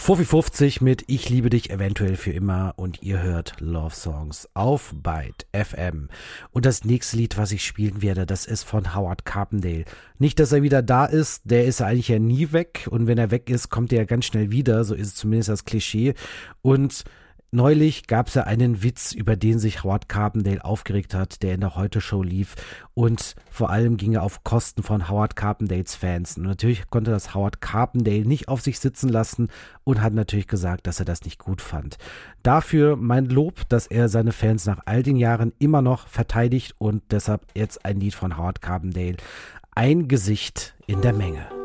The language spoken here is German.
Fuffi50 mit Ich liebe dich eventuell für immer und ihr hört Love Songs auf Byte FM. Und das nächste Lied, was ich spielen werde, das ist von Howard Carpendale. Nicht, dass er wieder da ist, der ist eigentlich ja nie weg und wenn er weg ist, kommt er ja ganz schnell wieder, so ist es zumindest das Klischee. Und neulich gab es ja einen Witz, über den sich Howard Carpendale aufgeregt hat, der in der Heute-Show lief und vor allem ging er auf Kosten von Howard Carpendales Fans. Und natürlich konnte das Howard Carpendale nicht auf sich sitzen lassen und hat natürlich gesagt, dass er das nicht gut fand. Dafür mein Lob, dass er seine Fans nach all den Jahren immer noch verteidigt und deshalb jetzt ein Lied von Howard Carpendale. Ein Gesicht in der Menge.